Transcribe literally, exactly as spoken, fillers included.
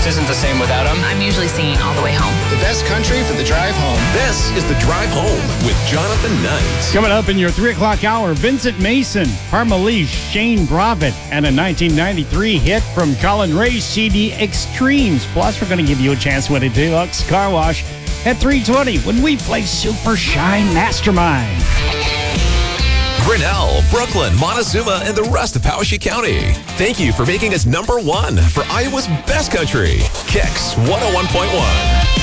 isn't the same without them. I'm usually singing all the way home. The best country for the drive home. This is The Drive Home with Jonathan Knight. Coming up in your three o'clock hour, Vincent Mason, Parmalee, Shane Brovitt, and a nineteen ninety-three hit from Colin Ray's C D Extremes. Plus, we're going to give you a chance to win a Deluxe Car Wash at three twenty when we play Super Shine Mastermind. Grinnell, Brooklyn, Montezuma, and the rest of Powashik County. Thank you for making us number one for Iowa's best country. Kicks one oh one point one.